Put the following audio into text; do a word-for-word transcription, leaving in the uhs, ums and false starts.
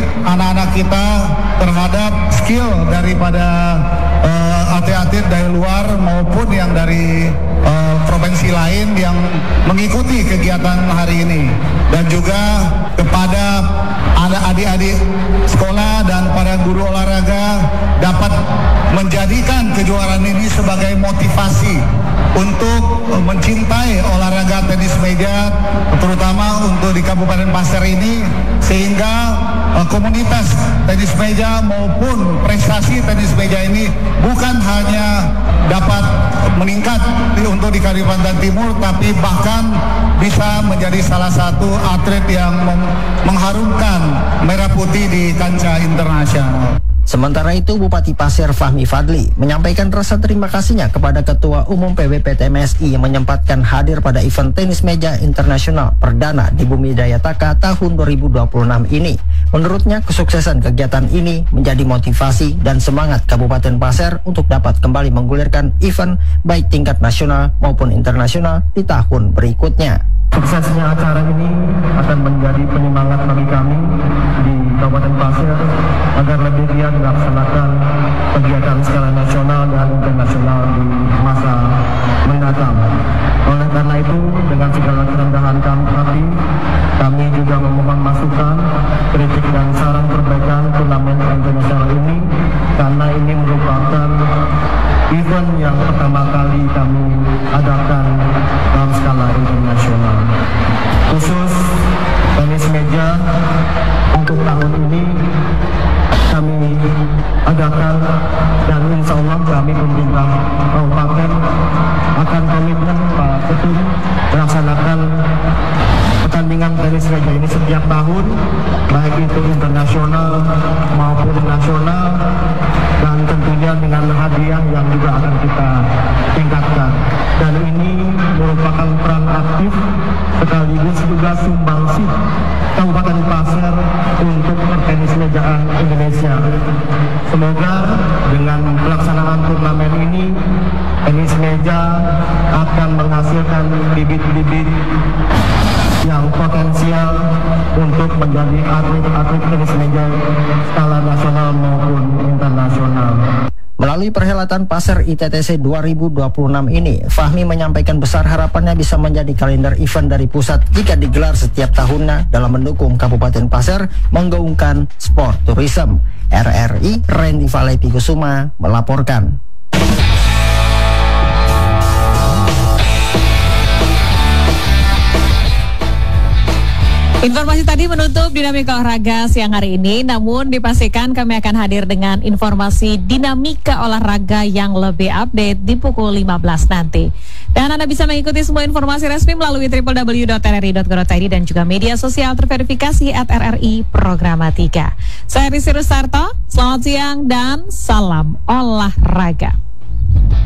anak-anak kita terhadap skill daripada uh, atlet-atlet dari luar maupun yang dari uh, provinsi lain yang mengikuti kegiatan hari ini, dan juga kepada anak adik-adik sekolah dan para guru olahraga dapat menjadikan kejuaraan ini sebagai motivasi untuk mencintai olahraga tenis meja, terutama untuk di Kabupaten Pasir ini, sehingga uh, komunitas tenis meja maupun prestasi tenis meja ini bukan hanya dapat meningkat di, untuk di Kalimantan Timur, tapi bahkan bisa menjadi salah satu atlet yang meng- mengharumkan merah putih di kancah internasional. Sementara itu, Bupati Pasir Fahmi Fadli menyampaikan rasa terima kasihnya kepada Ketua Umum P B P T M S I yang menyempatkan hadir pada event tenis meja internasional perdana di Bumi Dayataka tahun dua ribu dua puluh enam ini. Menurutnya, kesuksesan kegiatan ini menjadi motivasi dan semangat Kabupaten Pasir untuk dapat kembali menggulirkan event baik tingkat nasional maupun internasional di tahun berikutnya. Suksesnya acara ini akan menjadi penyemangat bagi kami di Kabupaten Pasir agar lebih giat melaksanakan kegiatan skala nasional dan internasional di masa mendatang. Oleh karena itu, dengan segala kerendahan hati, kami juga memohon masukan, kritik dan saran perbaikan turnamen internasional ini, karena ini merupakan event yang pertama kali kami adakan dalam skala internasional. Khusus tenis meja untuk tahun ini kami adakan, dan insya Allah kami pemerintah kabupaten akan komitmen Pak Ketum melaksanakan pertandingan tenis meja ini setiap tahun, baik itu internasional maupun nasional, dan tentunya dengan hadiah yang juga akan kita tingkatkan. Dan ini merupakan peran aktif sekaligus juga sumbangsih Kabupaten Pasir untuk pertenis mejaan Indonesia. Semoga dengan pelaksanaan turnamen ini, tenis meja akan menghasilkan bibit-bibit yang potensial untuk menjadi atlet-atlet tenis meja skala nasional maupun internasional. Melalui perhelatan Pasir I T T C dua ribu dua puluh enam ini, Fahmi menyampaikan besar harapannya bisa menjadi kalender event dari pusat jika digelar setiap tahunnya dalam mendukung Kabupaten Pasir menggaungkan sport tourism. R R I Randy Valepi Kusuma melaporkan. Informasi tadi menutup dinamika olahraga siang hari ini, namun dipastikan kami akan hadir dengan informasi dinamika olahraga yang lebih update di pukul lima belas nanti. Dan Anda bisa mengikuti semua informasi resmi melalui w w w dot r r i dot go dot i d dan juga media sosial terverifikasi at R R I Programatika. Saya Rizky Rustarto, selamat siang dan salam olahraga.